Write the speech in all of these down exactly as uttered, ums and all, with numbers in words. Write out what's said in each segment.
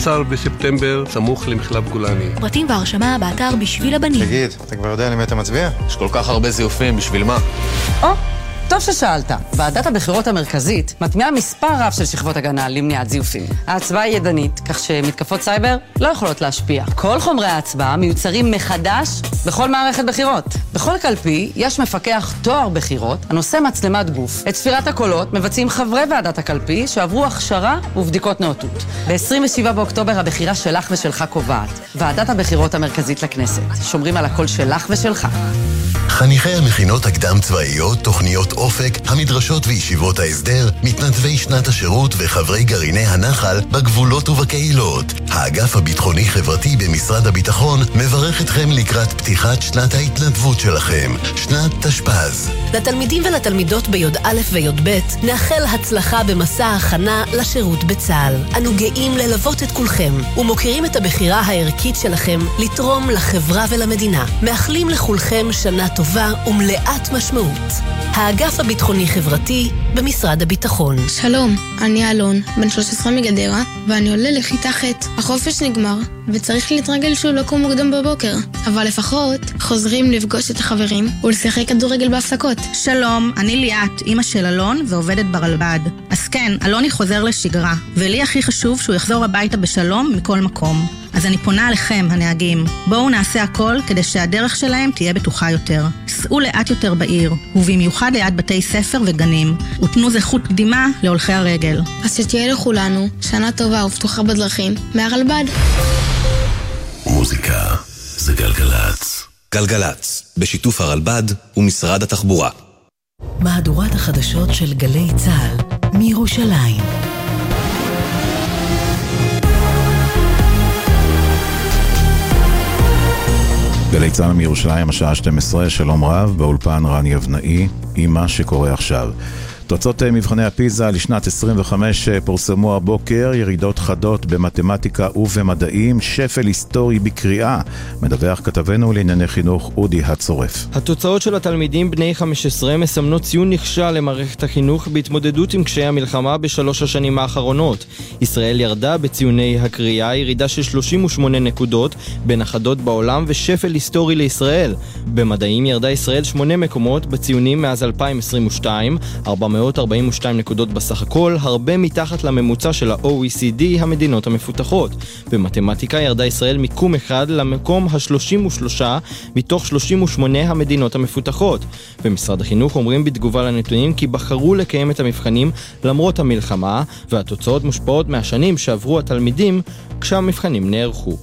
צה"ל בספטמבר, סמוך למחלף גולני. פרטים והרשמה באתר בשביל הבנים. תגיד, אתה כבר יודע למי אתה מצביע? יש כל כך הרבה זיופים, בשביל מה? או, טוב ששאלת. ועדת הבחירות המרכזית מטמיעה מספר רב של שכבות הגנה למניעת זיופים. ההצבעה היא ידנית, כך שמתקפות סייבר לא יכולות להשפיע. כל חומרי ההצבעה מיוצרים מחדש בכל מערכת בחירות. בכל קלפי יש מפקח תואר בחירות הנושא מצלמת גוף. את ספירת הקולות מבצעים חברי ועדת הקלפי שעברו הכשרה ובדיקות נאותות. ב-עשרים ושבעה באוקטובר הבחירה שלך ושלך קובעת. ועדת הבחירות המרכזית לכנסת. שומרים על הקול שלך ושלך. חניכי המכינות הקדם צבאיות, תוכניות אופק, המדרשות וישיבות ההסדר, מתנדבי שנת השירות וחברי גרעיני הנחל בגבולות ובקהילות. האגף הביטחוני-חברתי במשרד הביטחון מברך אתכם לקראת פתיחת שנת ההתנדבות שלכם, שנת תשפ"ז. לתלמידים ולתלמידות ביוד א' ויוד ב' נאחל הצלחה במסע ההכנה לשירות בצה"ל. אנו גאים ללוות את כולכם ומוכירים את הבחירה הערכית שלכם לתרום לחברה ולמדינה. מאחלים לכולכם שנה טובה ומלאת משמעות. האגף הביטחוני-חברתי במשרד הביטחון. שלום, אני אלון, בן שלוש עשרה מגדרה, ואני עולה לכיתה ח'. החופש נגמר, וצריך להתרגל שהוא לא קום מוקדם בבוקר. אבל לפחות חוזרים לפגוש את החברים ולשחק כדורגל בהפסקות. שלום, אני ליאת, אמא של אלון ועובדת ברלב"ד. אז כן, אלוני חוזר לשגרה, ולי הכי חשוב שהוא יחזור הביתה בשלום מכל מקום. אז אני פונה עליכם, הנהגים. בואו נעשה הכל כדי שהדרך שלהם תהיה בטוחה יותר. סעו לאט יותר בעיר, ובמיוחד ליד בתי ספר וגנים, ותנו זכות קדימה להולכי הרגל. אז שתהיה לכולנו שנה טובה ובטוחה בדרכים מהרלב"ד. מוזיקה זה גלגלץ. גלגלץ, בשיתוף הרלב"ד ומשרד התחבורה. מהדורת החדשות של גלי צה"ל מירושלים. גלי צה"ל מירושלים, השעה שתים עשרה, שלום רב, באולפן רני אבנאי, עם מה שקורה עכשיו. תוצאות מבחני הפיזה לשנת עשרים וחמש פורסמו הבוקר, ירידות חדות במתמטיקה ובמדעים, שפל היסטורי בקריאה. מדווח כתבנו לענייני חינוך אודי הצורף. התוצאות של התלמידים בני חמש עשרה מסמנות ציון נכשל למערכת החינוך בהתמודדות עם קשיי המלחמה בשלוש השנים האחרונות. ישראל ירדה בציוני הקריאה, ירידה של שלושים ושמונה נקודות בין החדות בעולם ושפל היסטורי לישראל. במדעים ירדה ישראל שמונה מקומות בציונים מאז אלפיים עשרים ושתיים, ארבע מאות ארבעים ושתיים נקודות בסך הכל, הרבה מתחת לממוצע של ה-או אי סי די, המדינות המפותחות. במתמטיקה ירדה ישראל מיקום אחד למקום ה-שלושים ושלוש מתוך שלושים ושמונה המדינות המפותחות. במשרד החינוך אומרים בתגובה לנתונים כי בחרו לקיים את המבחנים למרות המלחמה, והתוצאות מושפעות מהשנים שעברו התלמידים כשהמבחנים נערכו.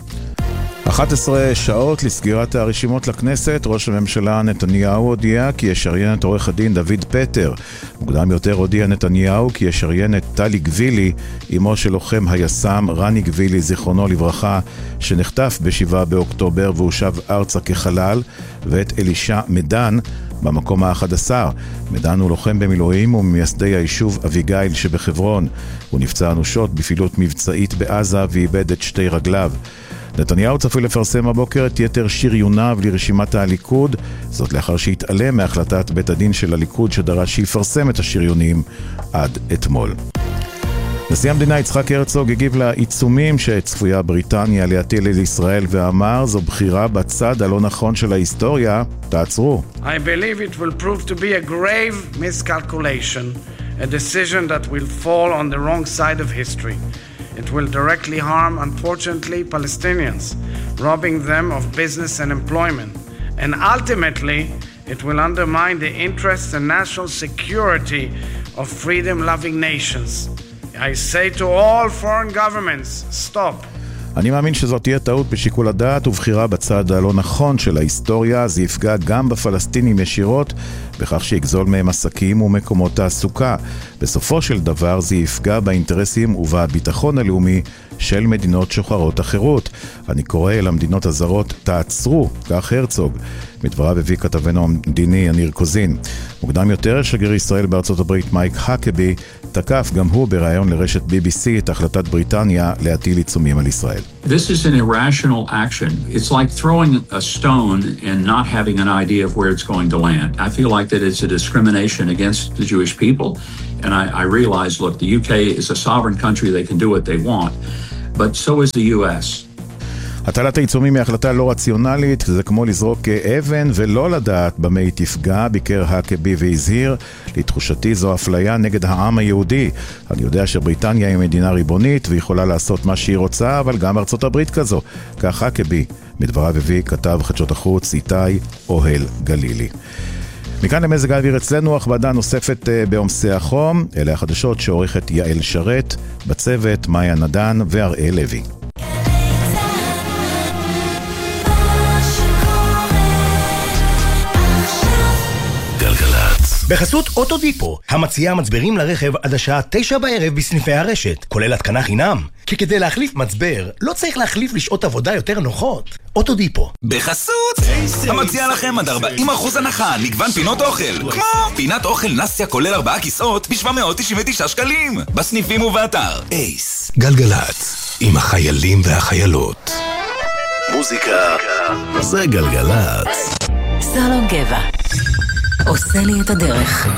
אחת עשרה שעות לסגירת הרשימות לכנסת. ראש הממשלה נתניהו הודיע כי ישריין את עורך הדין דוד פטר. מוקדם יותר הודיע נתניהו כי ישריין את טלי גבילי, אמו של לוחם היס"מ רני גבילי זיכרונו לברכה, שנחטף בשבעה באוקטובר והוא שב ארצה כחלל, ואת אלישע מדן במקום ה-אחד עשר. מדן הוא לוחם במילואים וממייסדי היישוב אביגיל שבחברון. הוא נפצע אנושות בפעילות מבצעית בעזה ואיבד את שתי רגליו. נתניהו צפוי לפרסם הבוקר את יתר שריוניו לרשימת הליכוד, זאת לאחר שהתעלם מהחלטת בית הדין של הליכוד שדרש שיפרסם את השריונים עד אתמול. נשיא המדינה יצחק הרצוג הגיב לעיצומים שצפויה בריטניה להטיל על ישראל ואמר, זו בחירה בצד הלא נכון של ההיסטוריה, תעצרו. I believe it will prove to be a grave miscalculation, a decision that will fall on the wrong side of history. It will directly harm, unfortunately, Palestinians, robbing them of business and employment. And ultimately, it will undermine the interests and national security of freedom-loving nations. I say to all foreign governments, stop. אני מאמין שזאת תהיה טעות בשיקול הדעת ובחירה בצד הלא נכון של ההיסטוריה. זה יפגע גם בפלסטינים ישירות, בכך שיגזול מהם עסקים ומקומות תעסוקה. בסופו של דבר זה יפגע באינטרסים ובביטחון הלאומי של מדינות שוחרות אחרות. אני קורא למדינות הזרות, תעצרו, כך הרצוג. מדבריו הביא כתבנו המדיני יניר קוזין. מוקדם יותר, שגריר ישראל בארצות הברית מייק הקבי תקף גם הוא בראיון לרשת בי בי סי את החלטת בריטניה להטיל עיצומים על ישראל. This is an irrational action. It's like throwing a stone and not having an idea of where it's going to land. I feel like that it's a discrimination against the Jewish people. And I, I realize, look, the U K is a sovereign country. They can do what they want. but so is the U S. הטלת העיצומים היא החלטה לא רציונלית, זה כמו לזרוק אבן ולא לדעת במה היא תפגע, ביקר הקבי והזהיר. לתחושתי זו אפליה נגד העם היהודי. אני יודע שבריטניה היא מדינה ריבונית ויכולה לעשות מה שהיא רוצה, אבל גם ארצות הברית כזו. כך הקבי, בדבריו הביא כתב חדשות החוץ איתי אוהל גלילי. מכאן למזג האוויר אצלנו, הכבדה נוספת בעומסי החום. אלה החדשות שעורכת יעל שרת, בצוות מאיה נדן והראל לוי. בחסות אוטודיפו, המציעה מצברים לרכב עד השעה תשע בערב בסניפי הרשת, כולל התקנה חינם. כי כדי להחליף מצבר, לא צריך להחליף לשעות עבודה יותר נוחות. אוטודיפו. בחסות, המציעה לכם עד ארבעים אחוז הנחה, מגוון פינות אוכל. כמו פינת אוכל נסיה כולל ארבעה כיסאות ב-שבע מאות תשעים ותשעה שקלים. בסניפים ובאתר. אייס. גלגלת, עם החיילים והחיילות. מוזיקה זה גלגלת. סלון גבע עושה לי את הדרך.